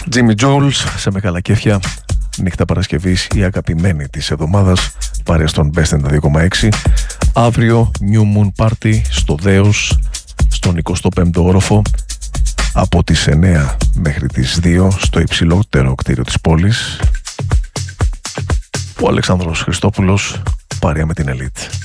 Jimmy Jules σε μεγάλα κέφια. Νύχτα Παρασκευής, η αγαπημένη της εβδομάδας, παρέα στον Best 92,6. Αύριο New Moon Party στο Δέος, στον 25ο όροφο, από τις 9 μέχρι τις 2 στο υψηλότερο κτίριο της πόλης. Ο Αλεξάνδρος Χριστόπουλος παρέα με την Elite.